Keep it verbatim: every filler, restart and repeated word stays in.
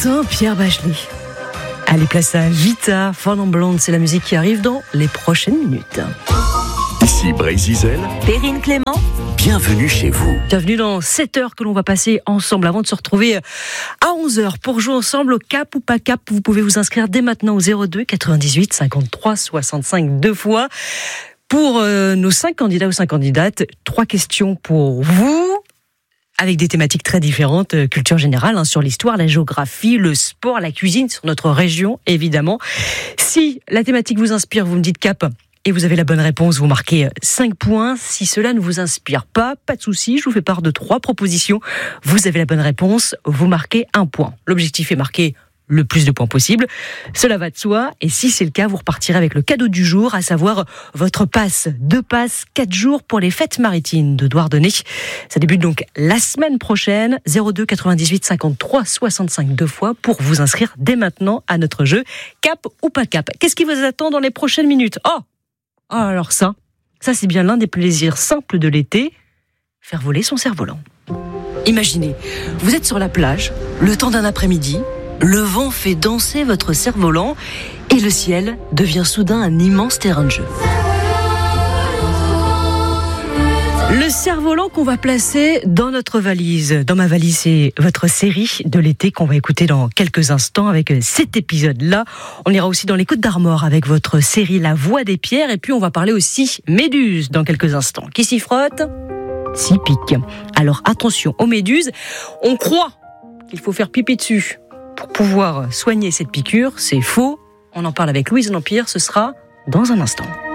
Martin, Pierre Bachelet. Allez, place à Vita, Fall en Blonde, c'est la musique qui arrive dans les prochaines minutes. Ici Brésil, Perrine Clément, bienvenue chez vous. Bienvenue dans cette heure que l'on va passer ensemble avant de se retrouver à onze heures pour jouer ensemble au cap ou pas cap. Vous pouvez vous inscrire dès maintenant au zéro deux quatre-vingt-dix-huit cinquante-trois soixante-cinq deux fois. Pour euh, nos cinq candidats ou cinq candidates, trois questions pour vous, avec des thématiques très différentes, euh, culture générale, hein, sur l'histoire, la géographie, le sport, la cuisine, sur notre région, évidemment. Si la thématique vous inspire, vous me dites cap et vous avez la bonne réponse, vous marquez cinq points. Si cela ne vous inspire pas, pas de souci, je vous fais part de trois propositions. Vous avez la bonne réponse, vous marquez un point. L'objectif est marqué le plus de points possible. Cela va de soi. Et si c'est le cas, vous repartirez avec le cadeau du jour, à savoir votre passe. Deux passes, quatre jours pour les fêtes maritimes de Douarnenez. Ça débute donc la semaine prochaine. zéro deux quatre-vingt-dix-huit cinquante-trois soixante-cinq deux fois pour vous inscrire dès maintenant à notre jeu. Cap ou pas cap? Qu'est-ce qui vous attend dans les prochaines minutes? Oh, oh alors ça, ça c'est bien l'un des plaisirs simples de l'été. Faire voler son cerf-volant. Imaginez, vous êtes sur la plage, le temps d'un après-midi. Le vent fait danser votre cerf-volant et le ciel devient soudain un immense terrain de jeu. Le cerf-volant qu'on va placer dans notre valise. Dans ma valise, c'est votre série de l'été qu'on va écouter dans quelques instants avec cet épisode-là. On ira aussi dans les Côtes d'Armor avec votre série La Voix des Pierres. Et puis on va parler aussi méduses dans quelques instants. Qui s'y frotte? S'y pique. Alors attention aux méduses. On croit qu'il faut faire pipi dessus pour pouvoir soigner cette piqûre, c'est faux. On en parle avec Louise L'Empire, ce sera dans un instant.